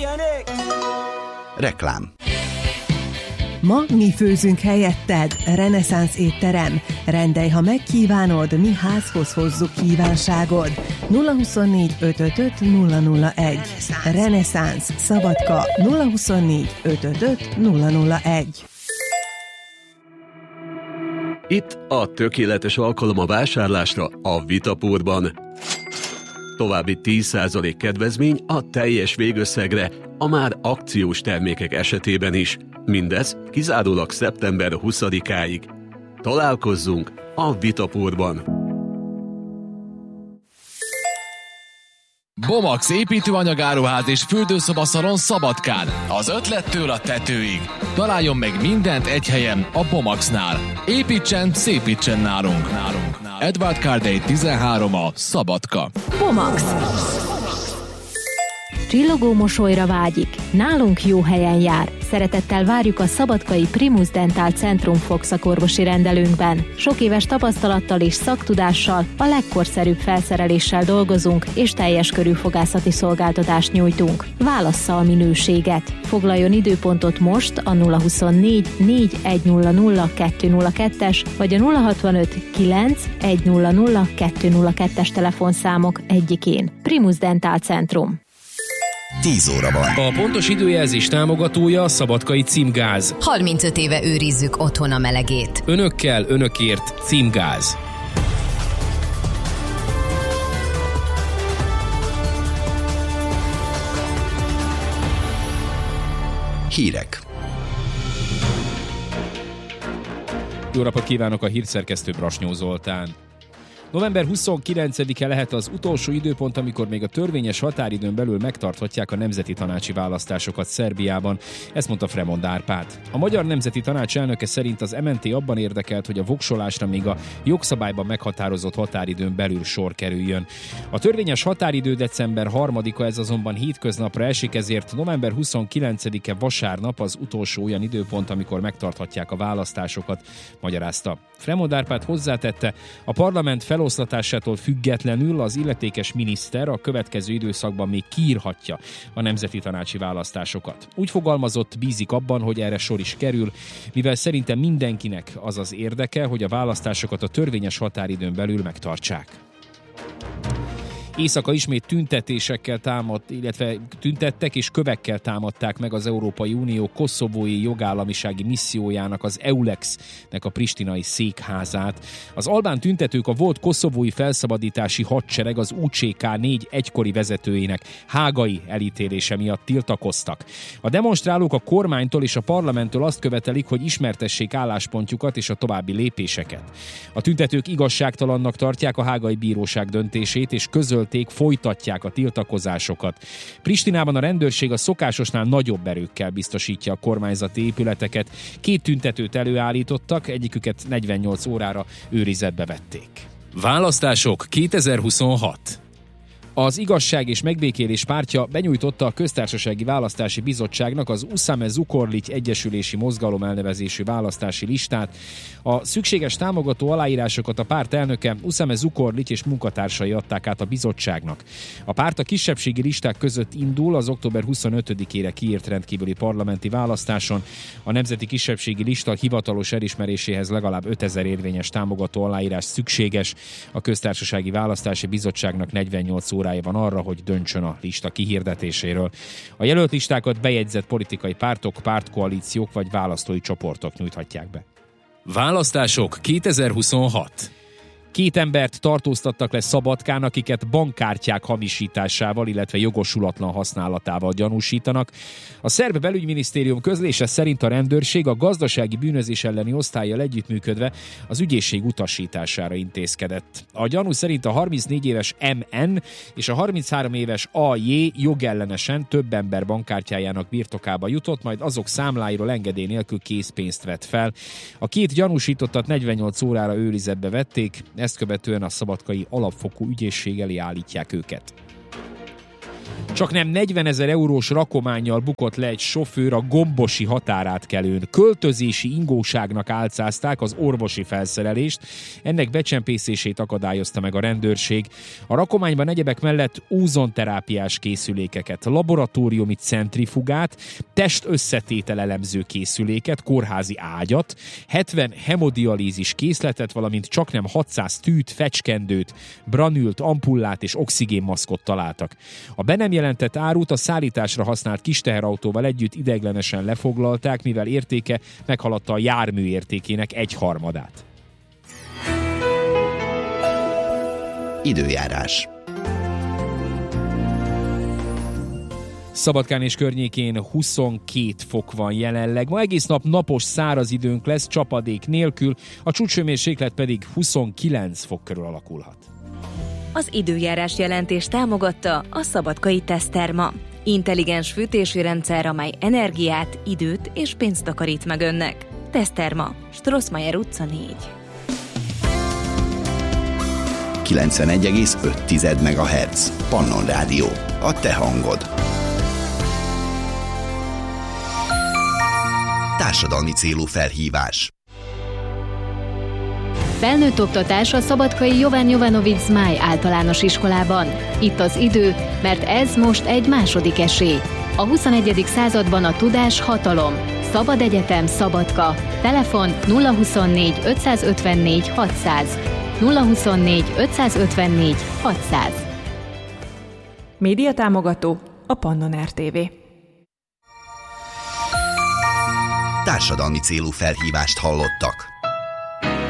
Reklám. Ma mi főzünk helyetted. Reneszánsz étterem. Rendelj, ha megkívánod, mi házhoz hozzuk kívánságod. 024 555 001. Reneszánsz Szabadka 024 555 001. Itt a tökéletes alkalom a vásárlásra a Vitapurban. További 10% kedvezmény a teljes végösszegre a már akciós termékek esetében is. Mindez kizárólag szeptember 20-áig. Találkozzunk a Vitapurban! Bomax építőanyagáruház és fürdőszobaszalon Szabadkán. Az ötlettől a tetőig. Találjon meg mindent egy helyen a Bomaxnál. Építsen, szépítsen nálunk. Edward Kardai 13 a Szabadka. Bomax. Csillogó mosolyra vágyik. Nálunk jó helyen jár. Szeretettel várjuk a szabadkai Primus Dental Centrum fogszakorvosi rendelőnkben. Sok éves tapasztalattal és szaktudással, a legkorszerűbb felszereléssel dolgozunk, és teljes körű fogászati szolgáltatást nyújtunk. Válassza a minőséget. Foglaljon időpontot most a 024 4100 202-es vagy a 065 9 100 202-es telefonszámok egyikén. Primus Dental Centrum. 10 óra van. A pontos időjelzés támogatója a Szabadkai Címgáz. 35 éve őrizzük otthon a melegét. Önökkel, önökért Címgáz. Hírek. Jó napot kívánok, a hírszerkesztő Brasnyó Zoltán. November 29-e lehet az utolsó időpont, amikor még a törvényes határidőn belül megtarthatják a nemzeti tanácsi választásokat Szerbiában. Ezt mondta Fremond Árpád. A Magyar Nemzeti Tanács elnöke szerint az MNT abban érdekelt, hogy a voksolásra még a jogszabályban meghatározott határidőn belül sor kerüljön. A törvényes határidő december 3-a, ez azonban hétköznapra esik, ezért november 29-e vasárnap az utolsó olyan időpont, amikor megtarthatják a választásokat, magyarázta. Fremond Árpád hozzátette, a parlament feloszlatásától függetlenül az illetékes miniszter a következő időszakban még kiírhatja a nemzeti tanácsi választásokat. Úgy fogalmazott, bízik abban, hogy erre sor is kerül, mivel szerintem mindenkinek az az érdeke, hogy a választásokat a törvényes határidőn belül megtartsák. Éjszaka ismét tüntetésekkel illetve tüntettek és kövekkel támadták meg az Európai Unió koszovói jogállamisági missziójának, az EULEX-nek a pristinai székházát. Az albán tüntetők a volt koszovói felszabadítási hadsereg, az UCK 4 egykori vezetőjének hágai elítélése miatt tiltakoztak. A demonstrálók a kormánytól és a parlamenttől azt követelik, hogy ismertessék álláspontjukat és a további lépéseket. A tüntetők igazságtalannak tartják a hágai bíróság döntését, és folytatják a tiltakozásokat. Pristinában a rendőrség a szokásosnál nagyobb erőkkel biztosítja a kormányzati épületeket. 2 tüntetőt előállítottak, egyiküket 48 órára őrizetbe vették. Választások 2026. Az Igazság és Megbékélés pártja benyújtotta a Köztársasági Választási Bizottságnak az Uszame Zukorlić Egyesülési Mozgalom elnevezésű választási listát. A szükséges támogató aláírásokat a párt elnöke, Uszame Zukorlić és munkatársai adták át a bizottságnak. A párt a kisebbségi listák között indul az október 25-ére kiírt rendkívüli parlamenti választáson. A nemzeti kisebbségi lista hivatalos elismeréséhez legalább 5000 érvényes támogató aláírás szükséges. A Köztársasági Választási Bizottságnak 48 órája van arra, hogy döntsön a lista kihirdetéséről. A jelölt listákat bejegyzett politikai pártok, pártkoalíciók vagy választói csoportok nyújthatják be. Választások 2026. 2 embert tartóztattak le Szabadkán, akiket bankkártyák hamisításával, illetve jogosulatlan használatával gyanúsítanak. A szerb belügyminisztérium közlése szerint a rendőrség a gazdasági bűnözés elleni osztállyal együttműködve az ügyészség utasítására intézkedett. A gyanú szerint a 34 éves MN és a 33 éves AJ jogellenesen több ember bankkártyájának birtokába jutott, majd azok számláiról engedély nélkül készpénzt vett fel. A 2 gyanúsítottat 48 órára őrizetbe vették, ezt követően a szabadkai alapfokú ügyészség elé állítják őket. Csaknem 40 000 eurós rakománnyal bukott le egy sofőr a gombosi határátkelőn. Költözési ingóságnak álcázták az orvosi felszerelést, ennek becsempészését akadályozta meg a rendőrség. A rakományban egyebek mellett ózonterápiás készülékeket, laboratóriumi centrifugát, testösszetételelemző készüléket, kórházi ágyat, 70 hemodialízis készletet, valamint csaknem 600 tűt, fecskendőt, branült, ampullát és oxigénmaszkot találtak. A be nem jelentett árut a szállításra használt kis teherautóval együtt ideiglenesen lefoglalták, mivel értéke meghaladta a jármű értékének 1/3. Időjárás. Szabadkán és környékén 22 fok van jelenleg. Ma egész nap napos, száraz időnk lesz, csapadék nélkül, a csúcshőmérséklet pedig 29 fok körül alakulhat. Az időjárás jelentés támogatta a Szabadkai Teszterma. Intelligens fűtési rendszer, amely energiát, időt és pénzt takarít meg önnek. Teszterma, Strossmayer utca 4. 91,5 MHz. Pannon Rádió. A te hangod. Társadalmi célú felhívás. Felnőtt oktatás a szabadkai Jovan Jovanovic Zmáj általános iskolában. Itt az idő, mert ez most egy második esély. A 21. században a tudás hatalom. Szabad Egyetem Szabadka. Telefon 024 554 600. 024 554 600. Média támogató a Pannon RTV. Társadalmi célú felhívást hallottak.